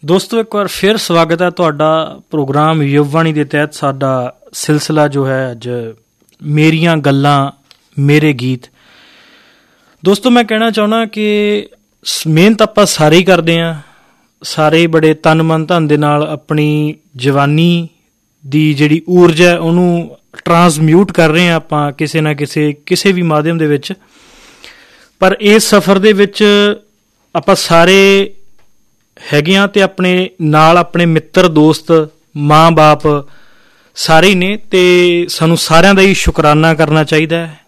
ਦੋਸਤੋ ਇੱਕ ਵਾਰ ਫਿਰ ਸਵਾਗਤ ਹੈ ਤੁਹਾਡਾ ਪ੍ਰੋਗਰਾਮ ਯੁਵਵਾਣੀ ਦੇ ਤਹਿਤ। ਸਾਡਾ ਸਿਲਸਿਲਾ ਜੋ ਹੈ ਅੱਜ ਮੇਰੀਆਂ ਗੱਲਾਂ ਮੇਰੇ ਗੀਤ। ਦੋਸਤੋ ਮੈਂ ਕਹਿਣਾ ਚਾਹੁੰਦਾ ਕਿ ਮਿਹਨਤ ਆਪਾਂ ਸਾਰੇ ਹੀ ਕਰਦੇ ਹਾਂ, ਸਾਰੇ ਬੜੇ ਤਨ ਮਨ ਧਨ ਦੇ ਨਾਲ ਆਪਣੀ ਜਵਾਨੀ ਦੀ ਜਿਹੜੀ ਊਰਜਾ ਹੈ ਉਹਨੂੰ ਟਰਾਂਸਮਿਊਟ ਕਰ ਰਹੇ ਹਾਂ ਆਪਾਂ ਕਿਸੇ ਨਾ ਕਿਸੇ ਵੀ ਮਾਧਿਅਮ ਦੇ ਵਿੱਚ। ਪਰ ਇਸ ਸਫ਼ਰ ਦੇ ਵਿੱਚ ਆਪਾਂ ਸਾਰੇ ਹੈਗੇ ਹਾਂ ਅਤੇ ਆਪਣੇ ਨਾਲ ਆਪਣੇ ਮਿੱਤਰ ਦੋਸਤ ਮਾਂ ਬਾਪ ਸਾਰੇ ਹੀ ਨੇ, ਅਤੇ ਸਾਨੂੰ ਸਾਰਿਆਂ ਦਾ ਹੀ ਸ਼ੁਕਰਾਨਾ ਕਰਨਾ ਚਾਹੀਦਾ ਹੈ